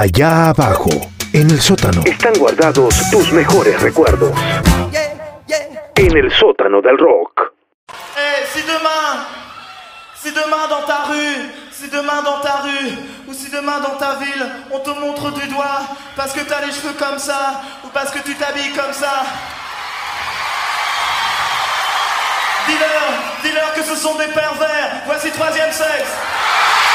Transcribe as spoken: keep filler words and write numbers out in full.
Allá abajo, en el sótano, están guardados tus mejores recuerdos. En el sótano del rock. Eh, si demain, si demain dans ta rue, si demain dans ta rue, ou si demain dans ta ville, on te montre du doigt parce que t'as les cheveux comme ça, ou parce que tu t'habilles comme ça, dis-leur, dis-leur que ce sont des pervers. Voici Troisième Sexe.